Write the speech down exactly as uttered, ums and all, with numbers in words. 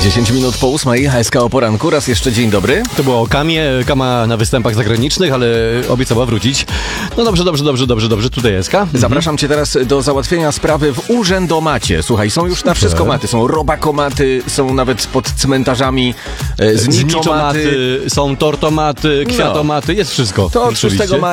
dziesięć minut po ósmej, H S K o poranku. Raz jeszcze dzień dobry. To było o Kamie, Kama na występach zagranicznych, ale obiecała wrócić. No dobrze, dobrze, dobrze, dobrze, dobrze, tutaj jest K. Zapraszam cię teraz do załatwienia sprawy w urzędomacie. Słuchaj, są już na wszystko maty. Są robakomaty, są nawet pod cmentarzami e, zniczomaty. Zniczomaty, są tortomaty, kwiatomaty, jest wszystko. To od oczywiście. szóstego maja